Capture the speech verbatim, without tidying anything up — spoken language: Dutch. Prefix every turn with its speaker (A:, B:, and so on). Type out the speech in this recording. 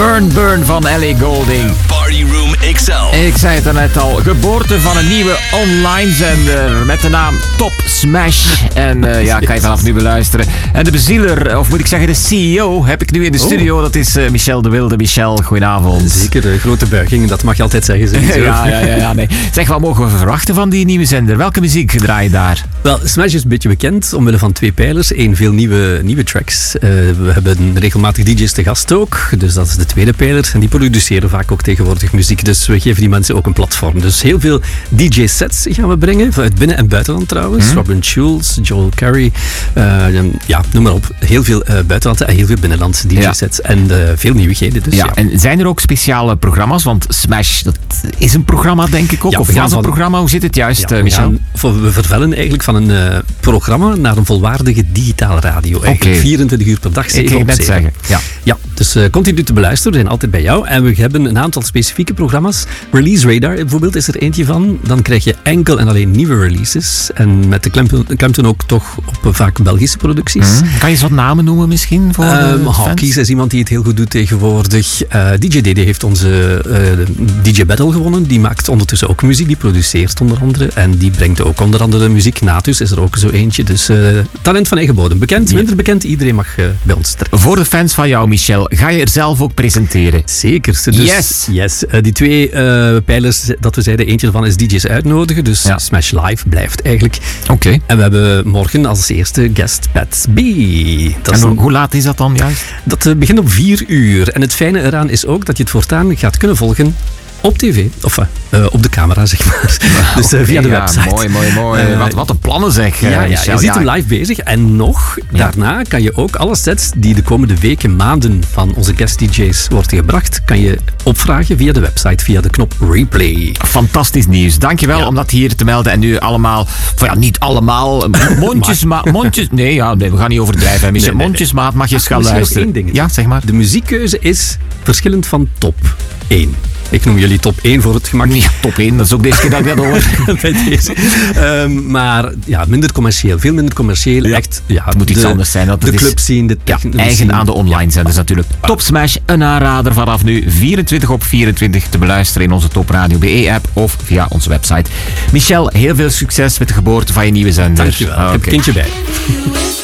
A: Burn Burn van Ellie Goulding.
B: Party Room X L.
A: Ik zei het daarnet al, geboorte van een nieuwe online zender met de naam Top Smash. En uh, ja, kan je vanaf nu beluisteren. En de bezieler, of moet ik zeggen de C E O, heb ik nu in de studio. Oh. Dat is uh, Michel de Wilde. Michel, goedenavond.
C: Zeker, uh, grote buiging, dat mag je altijd zeggen. Sowieso.
A: ja, ja, ja, ja, nee. Zeg, wat mogen we verwachten van die nieuwe zender? Welke muziek draai je daar?
C: Wel, Smash is een beetje bekend omwille van twee pijlers. Eén, veel nieuwe, nieuwe tracks. Uh, we hebben regelmatig D J's te gast ook. Dus dat is de tweede pijler. En die produceren vaak ook tegenwoordig muziek. Dus we geven die mensen ook een platform. Dus heel veel D J-sets gaan we brengen. Uit binnen- en buitenland trouwens. Mm. Robin Schulz, Joel Curry. Uh, ja, noem maar op. Heel veel uh, buitenlandse en heel veel binnenlandse D J-sets. Ja. En uh, veel nieuwigheden. Dus, ja.
A: ja. En zijn er ook speciale programma's? Want Smash, dat is een programma denk ik ook.
C: Ja,
A: of was een programma? Hoe zit het juist,
C: ja,
A: uh, Michel?
C: Gaan, we vervellen eigenlijk van een uh, programma naar een volwaardige digitale radio. Eigenlijk okay. vierentwintig uur per dag, zeven op zeven.
A: Zeggen. Ja.
C: ja, dus uh, continu te beluisteren. We zijn altijd bij jou. En we hebben een aantal specifieke programma's. Release Radar bijvoorbeeld is er eentje van. Dan krijg je enkel en alleen nieuwe releases. En met de klemtoon ook toch op uh, vaak Belgische producties.
A: Mm. Kan je eens wat namen noemen misschien? Voor
C: um, Hawkies is iemand die het heel goed doet tegenwoordig. Uh, D J D D heeft onze uh, D J Battle gewonnen. Die maakt ondertussen ook muziek. Die produceert onder andere. En die brengt ook onder andere muziek. Natus is er ook zo eentje. Dus uh, talent van eigen bodem. Bekend, ja. minder bekend. Iedereen mag uh, bij ons trekken.
A: Voor de fans van jou, Michel, ga je er zelf ook presenteren?
C: Zeker. Dus,
A: yes!
C: yes. Uh, die twee uh, pijlers dat we zeiden, eentje daarvan is D J's uitnodigen. Dus ja. Smash Live blijft eigenlijk.
A: Oké. Okay.
C: En we hebben morgen als eerste guest Pat B.
A: Dat en een, hoe laat is dat dan juist?
C: Dat uh, begint om vier uur. En het fijne eraan is ook dat je het voortaan gaat kunnen volgen op tv, of uh, op de camera, zeg maar.
A: Wow,
C: dus uh, via
A: okay,
C: de website.
A: Ja, mooi, mooi, mooi. Uh, wat, wat een plannen zeg,
C: ja,
A: uh,
C: ja, je ziet hem live bezig. En nog, ja. daarna kan je ook alle sets die de komende weken, maanden van onze guest D J's worden gebracht, kan je opvragen via de website, via de knop replay.
A: Fantastisch nieuws. Dankjewel ja. om dat hier te melden. En nu allemaal, van ja, niet allemaal, mondjesmaat, mondjes, nee, ja, nee, we gaan niet overdrijven. Nee, nee, mondjesmaat nee. mag je eens gaan luisteren. Ja, zeg maar.
C: De muziekkeuze is verschillend van top één. Ik noem jullie top één voor het gemak.
A: Ja, top één, dat is ook de eerste keer dat ik dat hoor.
C: Bij deze. Um, maar ja, minder commercieel. Veel minder commercieel.
A: Ja.
C: Echt, ja,
A: het moet iets
C: de,
A: anders zijn. Dat
C: de
A: het
C: club zien, de
A: ja, eigen zien. Aan de online zenders natuurlijk. Top Smash, een aanrader vanaf nu. vierentwintig op vierentwintig te beluisteren in onze Top Radio B E-app of via onze website. Michel, heel veel succes met de geboorte van je nieuwe zender.
C: Dankjewel.
A: Oh, okay.
C: Ik heb een kindje bij.